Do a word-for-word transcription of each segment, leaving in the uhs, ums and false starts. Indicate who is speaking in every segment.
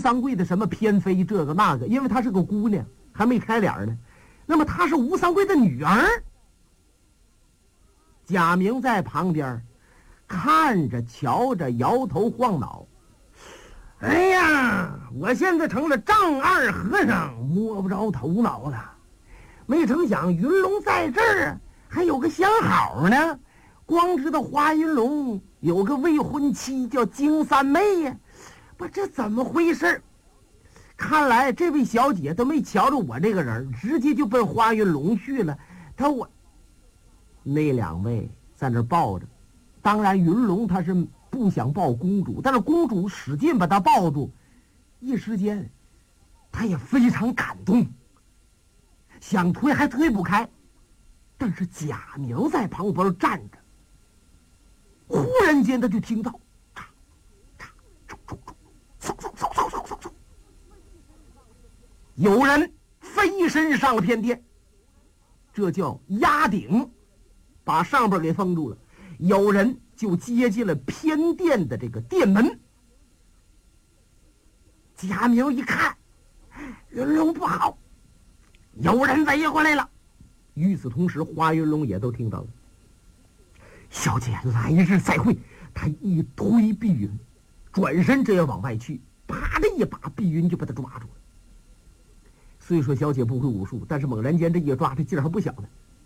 Speaker 1: 三桂的什么偏妃这个那个，因为她是个姑娘，还没开脸呢。那么她是吴三桂的女儿。贾明在旁边看着瞧着，摇头晃脑。哎呀，我现在成了丈二和尚，摸不着头脑了。没成想云龙在这儿还有个相好呢，光知道花云龙有个未婚妻叫金三妹呀，不，这怎么回事？看来这位小姐都没瞧着我这个人，直接就奔花云龙去了。他我那两位在那抱着，当然云龙他是不想抱公主，但是公主使劲把他抱住，一时间他也非常感动，想推还推不开。但是贾明在旁边站着，忽然间他就听到嚓嚓嗖嗖嗖嗖嗖嗖嗖嗖嗖嗖，有人飞身上了偏殿，这叫压顶，把上边给封住了。有人就接近了偏殿的这个殿门。贾明一看，云龙不好，有人围过来了。与此同时，花云龙也都听到了。小姐来日再会。他一推碧云，转身这样往外去，啪的一把碧云就把他抓住了。虽说小姐不会武术，但是猛然间这一抓，这劲儿还不小呢。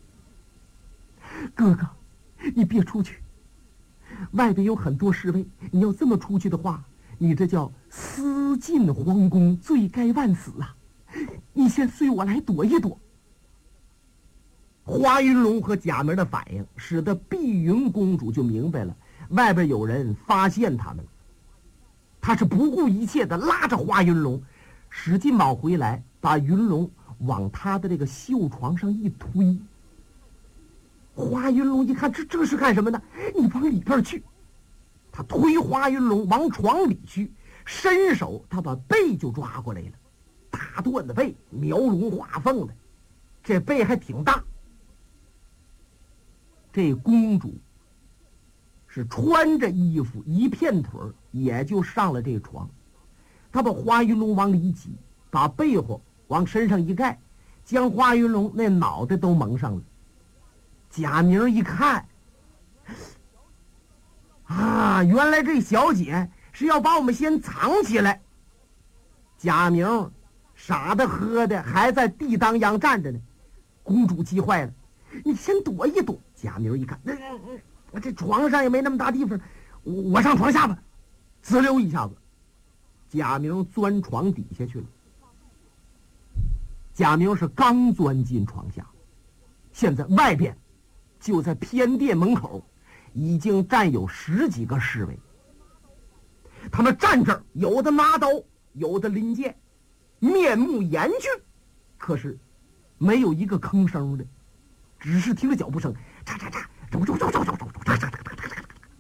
Speaker 1: 哥哥，你别出去，外边有很多侍卫，你要这么出去的话，你这叫私进皇宫，罪该万死啊！你先随我来躲一躲。花云龙和贾明的反应，使得碧云公主就明白了，外边有人发现他们了。他是不顾一切的拉着花云龙，使劲往回来，把云龙往他的这个绣床上一推。花云龙一看，这这是干什么呢？你往里边去。他推花云龙往床里去，伸手他把背就抓过来了，大段的背，描龙画凤的，这背还挺大。这公主是穿着衣服，一片腿也就上了这床。他把花云龙往里一挤，把被窝往身上一盖，将花云龙那脑袋都蒙上了。贾明一看，啊，原来这小姐是要把我们先藏起来。贾明傻的喝的还在地当央站着呢。公主急坏了，你先躲一躲。贾明一看，嗯嗯嗯，我这床上也没那么大地方，我我上床下吧。滋溜一下子，贾明钻床底下去了。贾明是刚钻进床下，现在外边就在偏殿门口已经站有十几个侍卫，他们站这儿，有的拿刀，有的拎剑，面目严峻，可是没有一个吭声的，只是听着脚步声，嚓嚓嚓，走走走走走走，嚓嚓嚓嚓嚓嚓。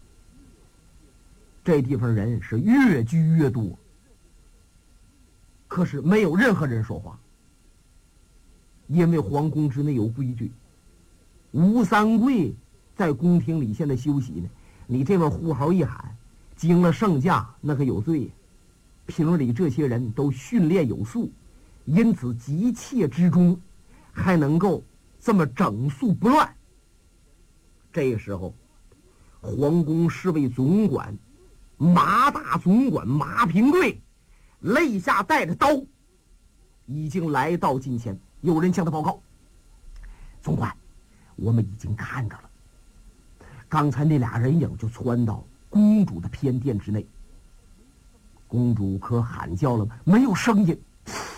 Speaker 1: 这地方人是越聚越多，可是没有任何人说话，因为皇宫之内有规矩。吴三桂在宫廷里现在休息呢，你这边呼号一喊，惊了圣驾，那可有罪呀。平里这些人都训练有素，因此急切之中还能够这么整肃不乱。这个时候，皇宫侍卫总管马大总管马平贵肋下带着刀，已经来到近前。有人向他报告，总管，我们已经看到了，刚才那俩人影就窜到公主的偏殿之内。公主可喊叫了吗？没有声音。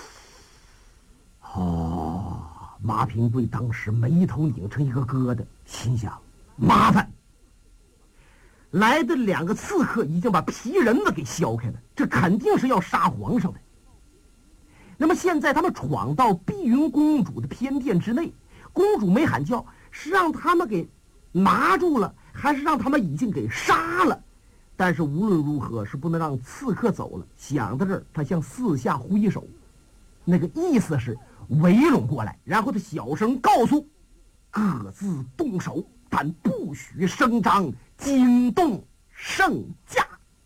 Speaker 1: 哦，马平贵当时眉头拧成一个疙瘩，心想麻烦。来的两个刺客已经把皮人子给削开了，这肯定是要杀皇上的。那么现在他们闯到碧云公主的偏殿之内，公主没喊叫，是让他们给拿住了，还是让他们已经给杀了？但是无论如何是不能让刺客走了。想到这儿，他向四下挥手，那个意思是围拢过来，然后他小声告诉各自动手，但不许声张，惊动圣驾。